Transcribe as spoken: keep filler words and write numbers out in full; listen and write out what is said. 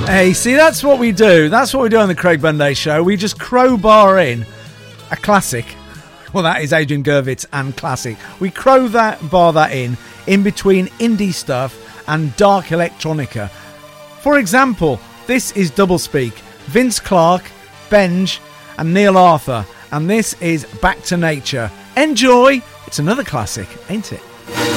Hey, see, that's what we do. That's what we do on the Craig Bunday Show. We just crowbar in a classic. Well, that is Adrian Gervitz and classic. We crow that bar that in, in between indie stuff and dark electronica. For example, this is Doublespeak, Vince Clarke, Benj, and Neil Arthur. And this is Back to Nature. Enjoy! It's another classic, ain't it?